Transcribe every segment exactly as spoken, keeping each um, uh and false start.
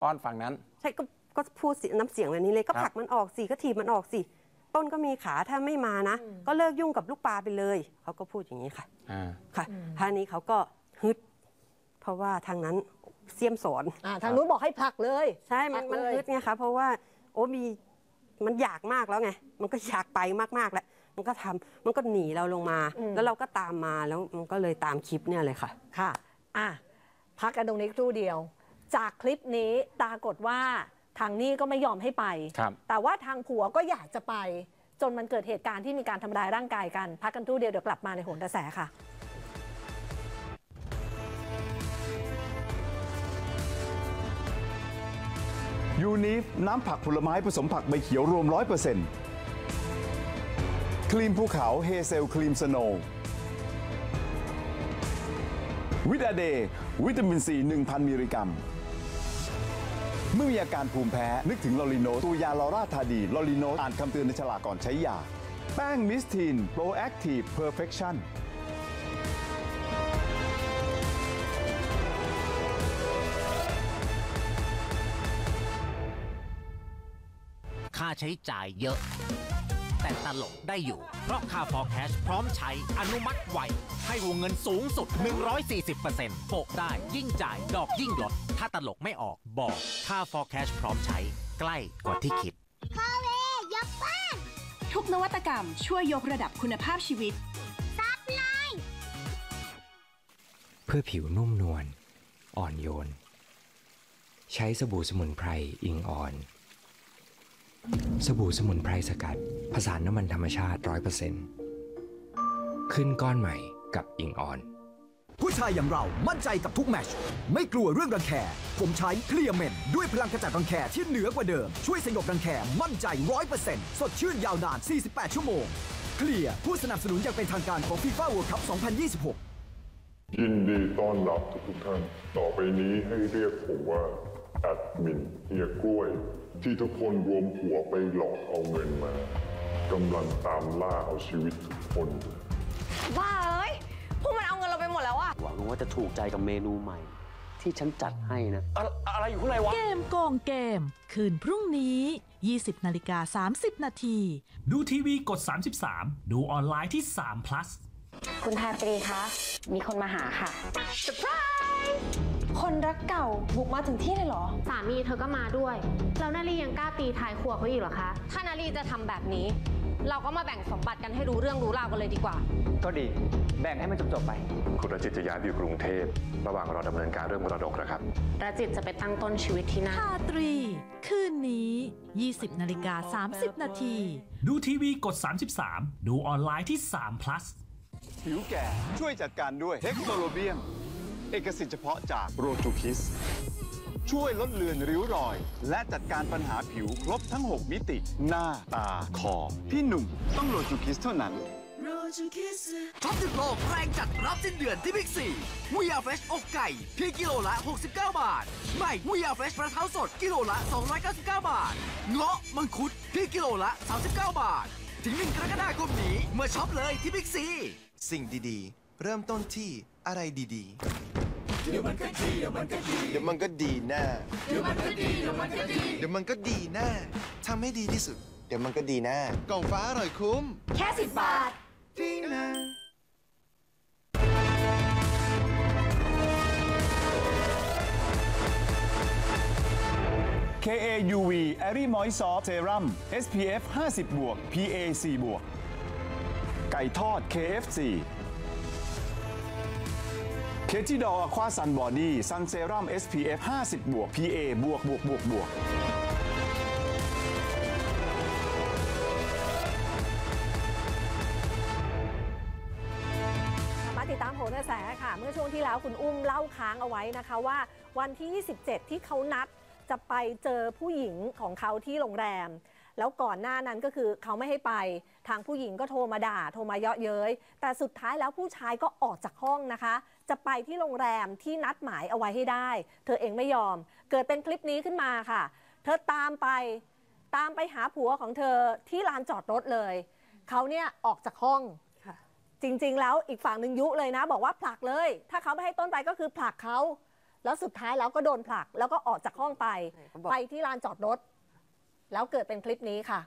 ป้อนฝั่งนั้นใช่ก็ก็พูดน้ำเสียงแบบนี้เลยก็ผลักมันออกสิก็ถีบมันออกสิต้นก็มีขาถ้าไม่มานะก็เลิกยุ่งกับลูกปลาไปเลยเขาก็พูดอย่างนี้ค่ะค่ะท่านี้เขาก็ฮึดเพราะว่าทางนั้นเสี้ยมสอนทางนู้นบอกให้ผลักเลยใช่มันมันฮึดไงคะเพราะว่าโอ้มีมันอยากมากแล้วไงมันก็อยากไปมากๆแล้วมันก็ทำมันก็หนีเราลงมาแล้วเราก็ตามมาแล้วมันก็เลยตามคลิปเนี่ยเลยค่ะค่ะอ่ะพักกันตรงนี้ครู่เดียวจากคลิปนี้ปรากฏว่าทางนี้ก็ไม่ยอมให้ไปแต่ว่าทางผัวก็อยากจะไปจนมันเกิดเหตุการณ์ที่มีการทำร้ายร่างกายกันพักกันครู่เดียวเดี๋ยวกลับมาในโหนกระแสค่ะยูนิฟน้ำผักผลไม้ผสมผักใบเขียวรวม ร้อยเปอร์เซ็นต์ ครีมภูเขาเฮเซลครีมสโนว์วิตาเดย์วิตามินซี หนึ่งพัน มิลลิกรัมเมื่อมีอาการภูมิแพ้นึกถึงลอริโนตัวยาลอราธาดีลอริโนอ่านคำเตือนในฉลากก่อนใช้ยาแป้งมิสทีนโปรแอคทีฟเพอร์เฟคชั่นค่าใช้จ่ายเยอะแต่ตลกได้อยู่เพราะค่า for cash พร้อมใช้อนุมัติไวให้วงเงินสูงสุด หนึ่งร้อยสี่สิบเปอร์เซ็นต์ โปะได้ยิ่งจ่ายดอกยิ่งลดถ้าตลกไม่ออกบอกค่า for cash พร้อมใช้ใกล้กว่าที่คิดพ่อเวยกบ้านทุกนวัตกรรมช่วยยกระดับคุณภาพชีวิตซับไลน์เพื่อผิวนุ่มนวลอ่อนโยนใช้สบู่สมุนไพรอิงออนสบู่สมุนไพรสกัดผสานน้ำมันธรรมชาติ ร้อยเปอร์เซ็นต์ ขึ้นก้อนใหม่กับอิงออนผู้ชายอย่างเรามั่นใจกับทุกแมตช์ไม่กลัวเรื่องรังแคผมใช้เคลียร์เมนด้วยพลังขจัดรังแคที่เหนือกว่าเดิมช่วยสยบรังแคมั่นใจ ร้อยเปอร์เซ็นต์ สดชื่นยาวนาน สี่สิบแปด ชั่วโมงเคลียร์ผู้สนับสนุนอย่างเป็นทางการของ ฟีฟ่า เวิลด์ คัพ สองพันยี่สิบหกยินดีต้อนรับทุกท่านต่อไปนี้ให้เรียกผมว่าแอดมินเฮียกล้วยที่ทุกคนรวมหัวไปหลอกเอาเงินมากำลังตามล่าเอาชีวิตทุกคนบ้าเอ้ยพวกมันเอาเงินเราไปหมดแล้วอะหวังว่าจะถูกใจกับเมนูใหม่ที่ฉันจัดให้นะอะอะไรอยู่ข้างในวะเกมโกงเกมคืนพรุ่งนี้ ยี่สิบนาฬิกาสามสิบนาทีดูทีวีกดสามสิบสามดูออนไลน์ที่สาม plus คุณทาตรีคะมีคนมาหาค่ะเซอร์ไพรส์คนรักเก่าบุกมาถึงที่เลยเหรอสามีเธอก็มาด้วยแล้วนาลียังกล้าตีท้ายครัวเขาอีกเหรอคะถ้านาลีจะทำแบบนี้เราก็มาแบ่งสมบัติกันให้รู้เรื่องรู้ราวกันเลยดีกว่าก็ดีแบ่งให้มันจบๆไปคุณรจิตจะย้ายไปอยู่กรุงเทพระหว่างรอดำเนินการเรื่องมรดกนะครับรจิตจะไปตั้งต้นชีวิตที่นั่นทาตรีคืนนี้ ยี่สิบนาฬิกาสามสิบนาทีดูทีวีกดสามสิบสามดูออนไลน์ที่สาม plus ผิวแก่ช่วยจัดการด้วยเฮกโซโลเบียมเอกสิทธิ์เฉพาะจากโรจูคิสช่วยลดเลือนริ้วรอยและจัดการปัญหาผิวครบทั้งหกมิติหน้าตาคอพี่หนุ่มต้องโรจูคิสเท่านั้นท็อปสิบโลแรงจัดรับสิ้นเดือนที่บิ๊กซีวีอาร์เฟรชอกไก่เพียงกิโลละหกสิบเก้าบาทใหม่วีอาร์เฟรชปลาเท้าสดกิโลละสองร้อยเก้าสิบเก้าบาทเงาะมังคุดเพียงกิโลละสามสิบเก้าบาทถึงหนึ่งกรกฎาคมนี้เมื่อช็อปเลยที่บิ๊กซีสิ่งดีๆเริ่มต้นที่อะไรดีๆเดี๋ยวมันก็ดีเดี๋ยวมันก็ดีเดี๋ยวมันก็ดีแน่เดี๋ยวมันก็ดีเดี๋ยวมันก็ดีเดี๋ยวมันก็ดีแน่ทำให้ดีที่สุดเดี๋ยวมันก็ดีแน่กล่องฟ้าอร่อยคุ้มแค่สิบบาทดีนะเค เอ ยู วี Airy Moist Soft Serum เอส พี เอฟ ห้าสิบ บวก พี เอ สี่ บวกไก่ทอด เค เอฟ ซี เคจิดอร์ควาซันบอดี้ซันเซรั่ม เอส พี เอฟ ห้าสิบ บวก พี เอ บวกบวกบวกบวกมาติดตามโหนกระแสค่ะเมื่อช่วงที่แล้วคุณอุ้มเล่าค้างเอาไว้นะคะว่าวันที่ยี่สิบเจ็ดที่เขานัดจะไปเจอผู้หญิงของเขาที่โรงแรมแล้วก่อนหน้านั้นก็คือเขาไม่ให้ไปทางผู้หญิงก็โทรมาด่าโทรมาเยาะเย้ยแต่สุดท้ายแล้วผู้ชายก็ออกจากห้องนะคะจะไปที่โรงแรมที่นัดหมายเอาไว้ให้ได้เธอเองไม่ยอมเกิดเป็นคลิปนี้ขึ้นมาค่ะเธอตามไปตามไปหาผัวของเธอที่ลานจอดรถเลยเขาเนี่ยออกจากห้องจริงๆแล้วอีกฝั่งหนึ่งยุเลยนะบอกว่าผลักเลยถ้าเขาไม่ให้ต้นไปก็คือผลักเขาแล้วสุดท้ายแล้วก็โดนผลักแล้วก็ออกจากห้องไปไปที่ลานจอดรถแล้วเกิดเป็นคลิปนี้ค่ะ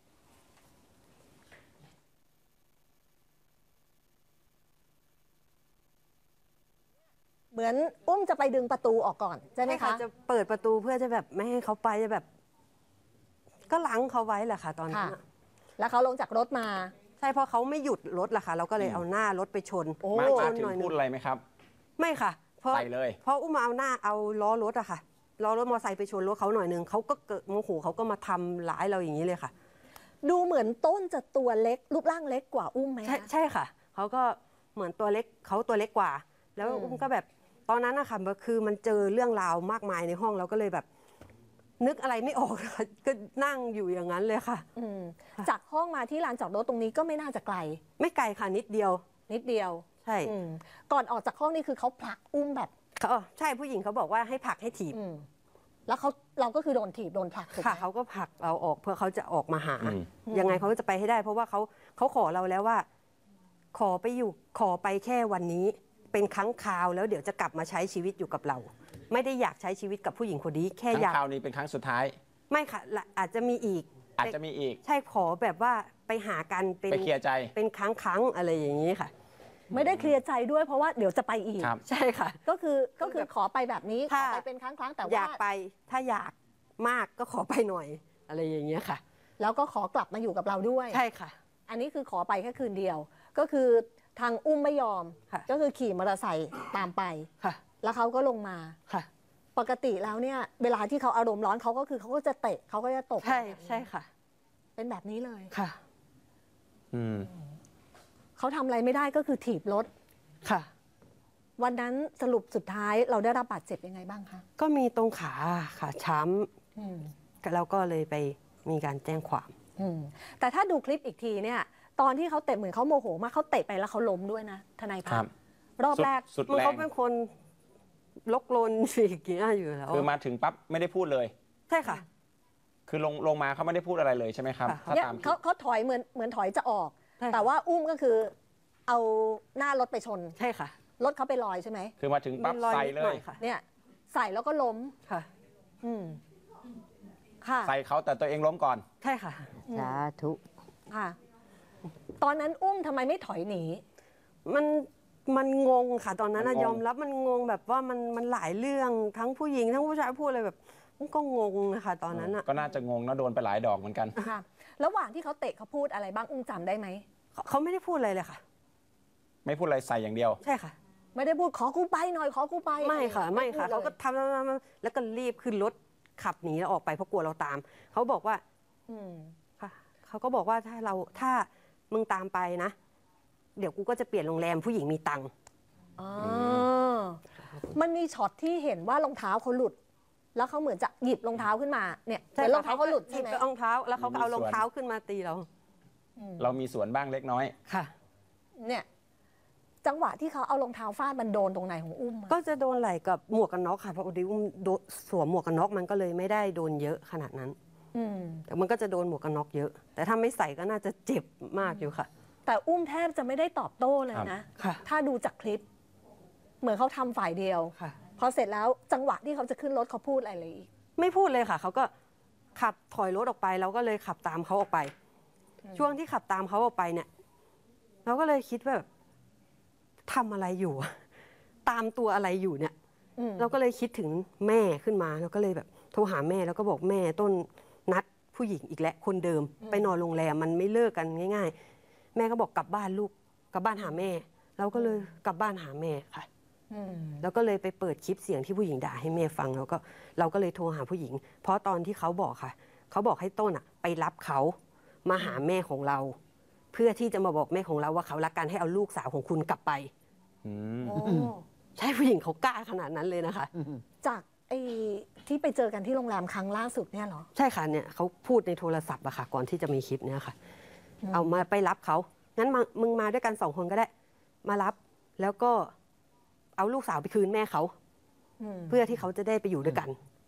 เหมือนอุ้มจะไปดึงประตูออกก่อนใช่ไหมคะจะเปิดประตูเพื่อจะแบบไม่ให้เขาไปจะแบบ ก็ล้างเขาไว้แหละค่ะตอนนั้นแล้วเขาลงจากรถมาใช่เพราะเขาไม่หยุดรถล่ะค่ะเราก็เลยเอาหน้ารถไปชนมามาถึงพูดอะไรไหมครับไม่ค่ะเพราะใส่เลยเพราะอุ้มเอาหน้าเอาล้อรถอะค่ะล้อรถมอเตอร์ไซค์ไปชนรถเขาหน่อยนึงเขาก็เกิดโมโหเขาก็มาทำร้ายเราอย่างนี้เลยค่ะดูเหมือนต้นจะตัวเล็กรูปร่างเล็กกว่าอุ้มไหมใช่ใช่ค่ะเขาก็เหมือนตัวเล็กเขาตัวเล็กกว่าแล้วอุ้มก็แบบตอนนั้นนะคะคือมันเจอเรื่องราวมากมายในห้องเราก็เลยแบบนึกอะไรไม่ออกก็นั่งอยู่อย่างนั้นเลยค่ะจากห้องมาที่ลานจอดรถตรงนี้ก็ไม่น่าจะไกลไม่ไกลค่ะนิดเดียวนิดเดียวใช่ก่อนออกจากห้องนี่คือเขาผลักอุ้มแบบเขาใช่ผู้หญิงเขาบอกว่าให้ผลักให้ถีบแล้วเขาเราก็คือโดนถีบโดนผลักถูกไหมค่ะเขาก็ผลักเราออกเพื่อเขาจะออกมาหายังไงเขาก็จะไปให้ได้เพราะว่าเขาเขาขอเราแล้วว่าขอไปอยู่ขอไปแค่วันนี้เป็นครั้งคราวแล้วเดี๋ยวจะกลับมาใช้ชีวิตอยู่กับเราไม่ได้อยากใช้ชีวิตกับผู้หญิงคนนี้แค่อยากครั้งคราวนี้เป็นครั้งสุดท้ายไม่ค่ะอาจจะมีอีกอาจจะมีอีกใช่ขอแบบว่าไปหากันเป็นไปเคลียร์ใจเป็นครั้งครั้งอะไรอย่างนี้ค่ะไม่ได้เคลียร์ใจด้วยเพราะว่าเดี๋ยวจะไปอีกใช่ค่ะก็คือก็คือขอไปแบบนี้ขอไปเป็นครั้งครั้งแต่ว่าอยากไปถ้าอยากมากก็ขอไปหน่อยอะไรอย่างเงี้ยค่ะแล้วก็ขอกลับมาอยู่กับเราด้วยใช่ค่ะอันนี้คือขอไปแค่คืนเดียวก็คือทางอุ้มไม่ยอมก็คือขี่มอเตอร์ไซค์ตามไปแล้วเขาก็ลงมาปกติแล้วเนี่ยเวลาที่เขาอารมณ์ร้อนเขาก็คือเขาก็จะเตะเขาก็จะตบใช่ใช่ค่ะเป็นแบบนี้เลยค่ะอืมเขาทำอะไรไม่ได้ก็คือถีบรถค่ะวันนั้นสรุปสุดท้ายเราได้รับบาดเจ็บยังไงบ้างคะก็มีตรงขาค่ะช้ำแล้วก็เลยไปมีการแจ้งความแต่ถ้าดูคลิปอีกทีเนี่ยตอนที่เขาเตะเหมือนเขาโมโหมากเขาเตะไปแล้วเขาล้มด้วยนะทนายพัฒน์รอบแรกเขาเป็นคนลกลนสิอย่างเงี้ยอยู่แล้วคือมาถึงปั๊บไม่ได้พูดเลยใช่ค่ะคือลงลงมาเขาไม่ได้พูดอะไรเลยใช่ไหมครับเนี่ยเขาเขาถอยเหมือนเหมือนถอยจะออกแต่ว่าอุ้มก็คือเอาหน้ารถไปชนใช่ค่ะรถเขาไปลอยใช่ไหมคือมาถึงปั๊บใส่เลยเนี่ยใส่แล้วก็ล้มค่ะอืมค่ะใส่เขาแต่ตัวเองล้มก่อนใช่ค่ะสาธุค่ะตอนนั้นอุ้มทำไมไม่ถอยหนีมันมันงงค่ะตอนนั้นยอมรับมันงงแบบว่ามันมันหลายเรื่องทั้งผู้หญิงทั้งผู้ชายพูดอะไรแบบมันก็งงนะคะตอนนั้นอ่ะก็น่าจะงงนะโดนไปหลายดอกเหมือนกันค่ะระหว่างที่เขาเตะเขาพูดอะไรบ้างอุ้มจำได้ไหมเขาไม่ได้พูดอะไรเลยค่ะไม่พูดอะไรใส่อย่างเดียวใช่ค่ะไม่ได้พูดขอกูไปหน่อยขอกูไปไม่ค่ะไม่ค่ะเขาก็ทำแล้วก็รีบขึ้นรถขับหนีแล้วออกไปเพราะกลัวเราตามเขาบอกว่าอืมค่ะเขาก็บอกว่าถ้าเราถ้ามึงตามไปนะเดี๋ยวกูก็จะเปลี่ยนโรงแรมผู้หญิงมีตังค์อ๋อมันมีช็อตที่เห็นว่ารองเท้าเขาหลุดแล้วเขาเหมือนจะหยิบรองเท้าขึ้นมาเนี่ยแต่รองเท้าเขาหลุดใช่ไหมรองเท้าแล้วเขาก็เอารองเท้าขึ้นมาตีเราเรามีส่วนบ้างเล็กน้อยค่ะเนี่ยจังหวะที่เขาเอารองเท้าฟาดมันโดนตรงไหนของอุ้มก็จะโดนไหล่กับหมวกกันน็อกค่ะเพราะดิอุ้มสวมหมวกกันน็อกมันก็เลยไม่ได้โดนเยอะขนาดนั้นแต่มันก็จะโดนหมวกกันน็อกเยอะแต่ถ้าไม่ใส่ก็น่าจะเจ็บมากอยู่ค่ะแต่อุ้มแทบจะไม่ได้ตอบโต้เลยนะถ้าดูจากคลิปเหมือนเขาทำฝ่ายเดียวพอเสร็จแล้วจังหวะที่เขาจะขึ้นรถเขาพูดอะไรเลยอีกไม่พูดเลยค่ะเขาก็ขับถอยรถออกไปเราก็เลยขับตามเขาออกไปช่วงที่ขับตามเขาออกไปเนี่ยเราก็เลยคิดแบบทำอะไรอยู่ตามตัวอะไรอยู่เนี่ยเราก็เลยคิดถึงแม่ขึ้นมาเราก็เลยแบบโทรหาแม่แล้วก็บอกแม่ต้นนัดผู้หญิงอีกแล้วคนเดิมไปนอนโรงแรมมันไม่เลิกกันง่ายๆแม่ก็บอกกลับบ้านลูกกลับบ้านหาแม่เราก็เลยกลับบ้านหาแม่ค่ะแล้วก็เลยไปเปิดคลิปเสียงที่ผู้หญิงด่าให้แม่ฟังแล้วก็เราก็เลยโทรหาผู้หญิงเพราะตอนที่เขาบอกค่ะเขาบอกให้ต้นอ่ะไปรับเขามาหาแม่ของเราเพื่อที่จะมาบอกแม่ของเราว่าเขารักกันให้เอาลูกสาวของคุณกลับไปใช่ผู้หญิงเขากล้าขนาดนั้นเลยนะคะจากไอ้ที่ไปเจอกันที่โรงแรมครั้งล่าสุดเนี่ยเหรอใช่ค่ะเนี่ยเขาพูดในโทรศัพท์อะค่ะก่อนที่จะมีคลิปเนี้ยค่ะเอามาไปรับเขางั้นมามึงมาด้วยกันสองคนก็ได้มารับแล้วก็เอาลูกสาวไปคืนแม่เขาเพื่อที่เขาจะได้ไปอยู่ด้วยกัน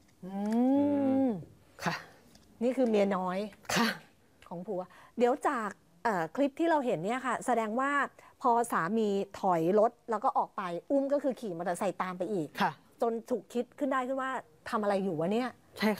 ค่ะนี่คือเมียน้อยค่ะของผัวเดี๋ยวจากคลิปที่เราเห็นเนี่ยค่ะแสดงว่าพอสามีถอยรถแล้วก็ออกไปอุ้มก็คือขี่มอเตอร์ไซค์ตามไปอีกจนถูกคิดขึ้นได้ขึ้นว่าทำอะไรอยู่วะเนี่ย